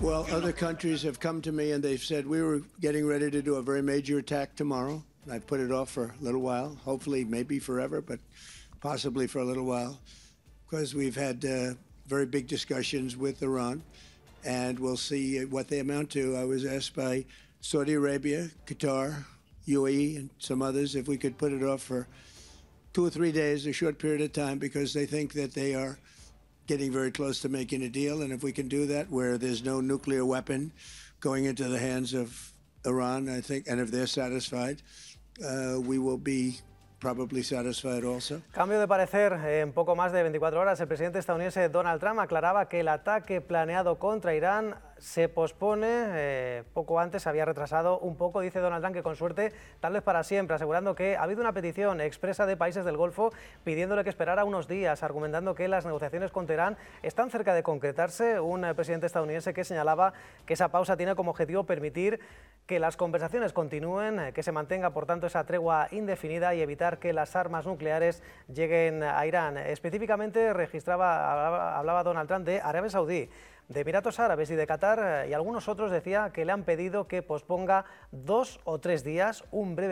Well, other countries have come to me and they've said we were getting ready to do a very major attack tomorrow. I've put it off for a little while, hopefully maybe forever, but possibly for a little while, because we've had very big discussions with Iran, and we'll see what they amount to. I was asked by Saudi Arabia, Qatar, UAE, and some others if we could put it off for 2 or 3 days, a short period of time, because they think that they are getting very close to making a deal. And if we can do that, where there's no nuclear weapon going into the hands of Iran, I think, and if they're satisfied, we will be probably satisfied also. Cambio de parecer. En poco más de 24 horas, el presidente estadounidense Donald Trump aclaraba que el ataque planeado contra Irán se pospone. Poco antes se había retrasado un poco, dice Donald Trump, que con suerte tal vez para siempre, asegurando que ha habido una petición expresa de países del Golfo pidiéndole que esperara unos días, argumentando que las negociaciones con Teherán están cerca de concretarse. Un presidente estadounidense que señalaba que esa pausa tiene como objetivo permitir que las conversaciones continúen, que se mantenga por tanto esa tregua indefinida y evitar que las armas nucleares lleguen a Irán. Específicamente hablaba Donald Trump de Arabia Saudí, de Emiratos Árabes y de Qatar, y algunos otros decía que le han pedido que posponga 2 o 3 días un breve